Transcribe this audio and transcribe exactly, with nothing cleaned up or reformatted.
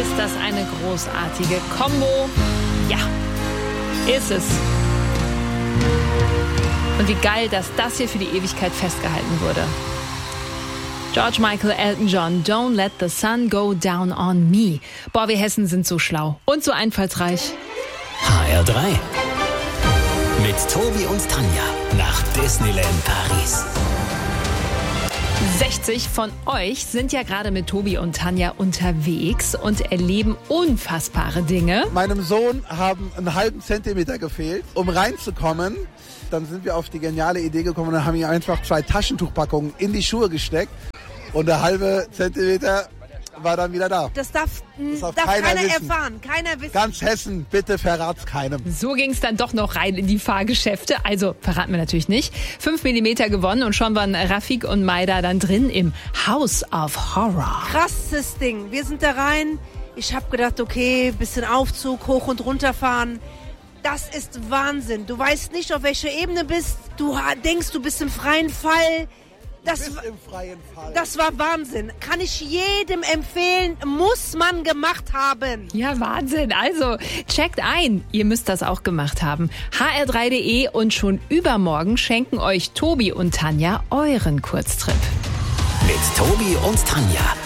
Ist das eine großartige Kombo? Ja, ist es. Und wie geil, dass das hier für die Ewigkeit festgehalten wurde. George Michael, Elton John, Don't Let the Sun Go Down on Me. Boah, wir Hessen sind so schlau und so einfallsreich. H R drei. Mit Tobi und Tanja nach Disneyland Paris. sechzig von euch sind ja gerade mit Tobi und Tanja unterwegs und erleben unfassbare Dinge. Meinem Sohn haben einen halben Zentimeter gefehlt, um reinzukommen. Dann sind wir auf die geniale Idee gekommen und haben ihm einfach zwei Taschentuchpackungen in die Schuhe gesteckt. Und der halbe Zentimeter war dann wieder da. Das darf, Das darf darf keiner keiner wissen. erfahren. Keiner wissen. Ganz Hessen, bitte verrat's keinem. So ging es dann doch noch rein in die Fahrgeschäfte. Also verraten wir natürlich nicht. Fünf Millimeter gewonnen und schon waren Rafik und Maida dann drin im House of Horror. Krasses Ding. Wir sind da rein. Ich habe gedacht, okay, bisschen Aufzug, hoch und runter fahren. Das ist Wahnsinn. Du weißt nicht, auf welcher Ebene bist. Du denkst, du bist im freien Fall. Das, Bis im freien Fall. das war Wahnsinn. Kann ich jedem empfehlen. Muss man gemacht haben. Ja, Wahnsinn. Also checkt ein. Ihr müsst das auch gemacht haben. H R drei punkt de und schon übermorgen schenken euch Tobi und Tanja euren Kurztrip. Mit Tobi und Tanja.